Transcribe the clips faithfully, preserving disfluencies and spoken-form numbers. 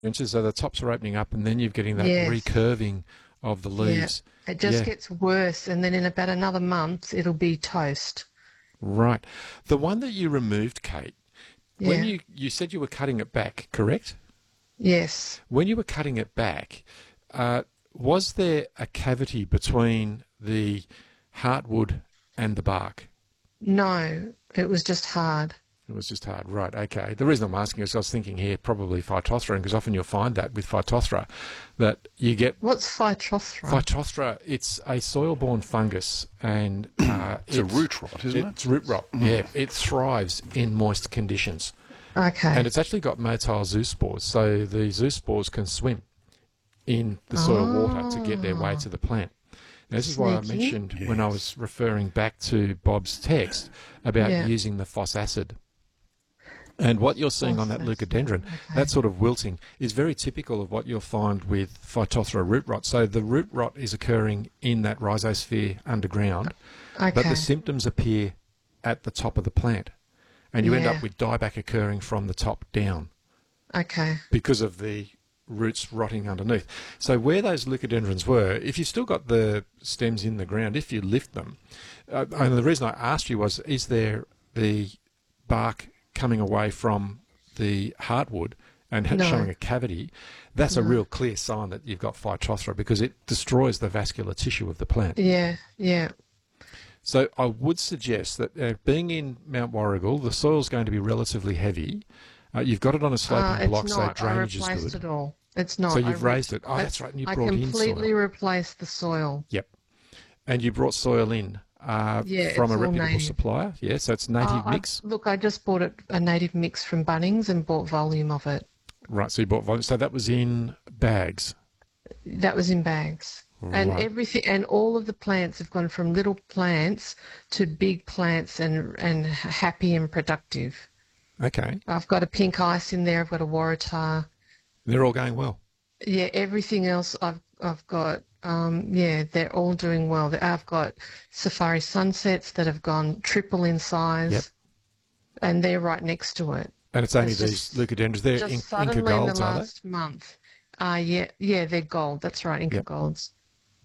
inches, so the tops are opening up, and then you're getting that Yes. recurving of the Yeah. leaves. It just Yeah, gets worse, and then in about another month, it'll be toast. right. The one that you removed, Kate, when Yeah. you you said you were cutting it back, correct? Yes. When you were cutting it back, uh, was there a cavity between the heartwood and the bark? No, it was just hard. It was just hard, right? Okay. The reason I'm asking is I was thinking here probably Phytophthora, because often you'll find that with Phytophthora, that you get What's Phytophthora? Phytophthora. It's a soil-borne fungus, and uh, It's a it's root rot, isn't it? it's root rot. Yeah, it thrives in moist conditions, and Okay. it's actually got motile zoospores, so the zoospores can swim in the soil water to get their way Oh, to the plant. Now, this is why I sneaky. mentioned when I Yes. was referring back to Bob's text about Yeah. using the phos acid. And what you're seeing on that Phosphorus. leucodendron, Okay. that sort of wilting, is very typical of what you'll find with Phytophthora root rot. So the root rot is occurring in that rhizosphere underground, but Okay. the symptoms appear at the top of the plant. And you end Yeah. up with dieback occurring from the top down Okay. because of the roots rotting underneath. So where those leucodendrons were, if you've still got the stems in the ground, if you lift them, uh, and the reason I asked you was, is there the bark coming away from the heartwood and ha- No. showing a cavity? That's a No. real clear sign that you've got Phytophthora, because it destroys the vascular tissue of the plant. Yeah. Yeah. So I would suggest that uh, being in Mount Warrigal, the soil's going to be relatively heavy. Uh, you've got it on a Uh, sloping it's block, so not. I drainage is replaced good. it all. It's not. So I you've re- raised it. Oh, I, that's right. And you I brought in completely soil. replaced the soil. Yep. And you brought soil in uh, Yeah, from it's a all reputable native. supplier. Yeah, so it's Uh, native I, mix. look, I just bought it, a native mix from Bunnings and bought volume of it. Right, so you bought volume. So that was in bags. That was in bags. And Right. everything, and all of the plants have gone from little plants to big plants and and happy and productive. Okay. I've got a pink ice in there. I've got a waratah. They're all going well. Yeah, everything else I've I've got. Um, yeah, they're all doing well. I've got Safari Sunsets that have gone triple in size, Yep. and they're right next to it. And it's only It's these just leucodendrons. They're just in, suddenly Inca in the golds, are they? last month. Uh yeah, yeah, they're gold. That's right, Inca Yep. golds.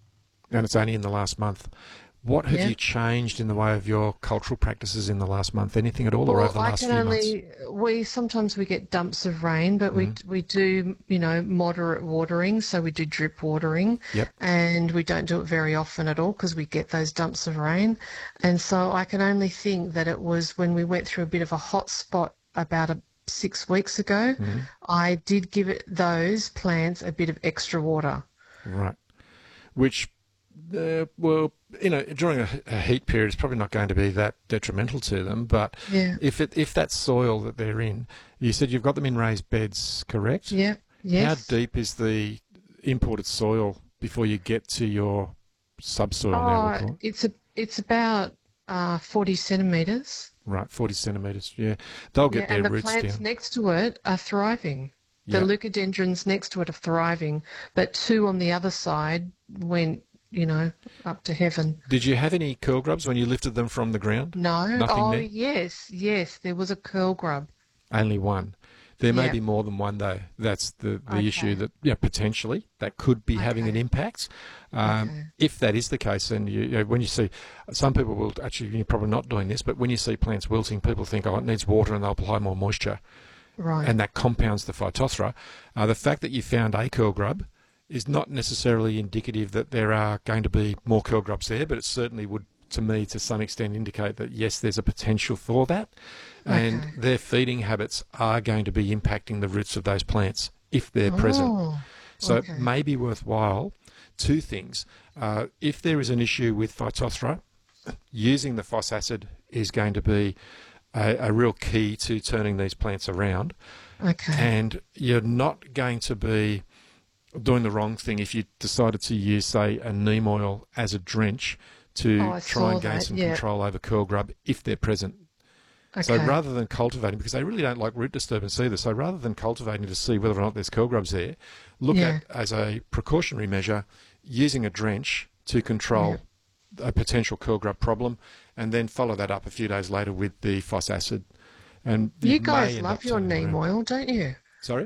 And it's only in the last month. What have Yeah. you changed in the way of your cultural practices in the last month? Anything at all, or Well, over the I last can few months? only we sometimes we get dumps of rain, but we we do you know moderate watering, so we do drip watering, Yep. and we don't do it very often at all because we get those dumps of rain, and so I can only think that it was when we went through a bit of a hot spot about a, six weeks ago. I did give it those plants a bit of extra water. Right. Which, uh, well, you know, during a, a heat period, it's probably not going to be that detrimental to them. But Yeah, if it if that soil that they're in, you said you've got them in raised beds, correct? yeah, How yes. deep is the imported soil before you get to your subsoil now, we'll Oh, call it? it's a it's about uh, forty centimeters. Right, forty centimetres. Yeah, they'll Yeah, get their and the roots plants down. next to it are thriving. The Yeah. leucodendrons next to it are thriving, but two on the other side went, you know, up to heaven. Did you have any curl grubs when you lifted them from the ground? No, Nothing oh there? yes, yes, there was a curl grub. Only one. There may Yeah. be more than one, though. That's the, the Okay. issue that, yeah, potentially that could be having an Okay. impact. Um, Okay. If that is the case, and you, you know, when you see, some people will actually, you're probably not doing this, but when you see plants wilting, people think, oh, it needs water, and they'll apply more moisture, Right. and that compounds the Phytophthora. Uh, the fact that you found a curl grub is not necessarily indicative that there are going to be more curl grubs there, but it certainly would, to me, to some extent, indicate that yes, there's a potential for that, and Okay. their feeding habits are going to be impacting the roots of those plants if they're present. Oh, So okay. it may be worthwhile. Two things: uh, if there is an issue with Phytophthora, using the phos acid is going to be a, a real key to turning these plants around. Okay. And you're not going to be doing the wrong thing if you decided to use, say, a neem oil as a drench to Oh, I try and saw gain that, some yeah. control over curl grub if they're present. Okay. So rather than cultivating, because they really don't like root disturbance either, so rather than cultivating to see whether or not there's curl grubs there, look Yeah. at, as a precautionary measure, using a drench to control a potential curl grub problem, and then follow that up a few days later with the phos acid. And You may guys end love up your turning neem around. oil, don't you? Sorry?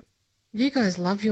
You guys love your